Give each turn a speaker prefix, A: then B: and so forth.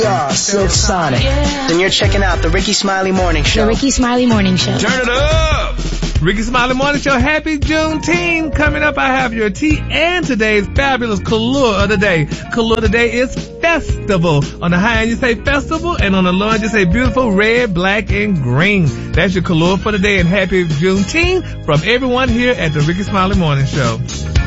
A: Silk Sonic.
B: Then you're checking out the Ricky Smiley Morning Show.
C: The Ricky Smiley Morning Show.
D: Turn it up! Ricky Smiley Morning Show. Happy Juneteenth. Coming up, I have your tea and today's fabulous color of the day. Color of the day is festival. On the high end, you say festival, and on the low end, you say beautiful red, black, and green. That's your color for the day, and happy Juneteenth from everyone here at the Ricky Smiley Morning Show.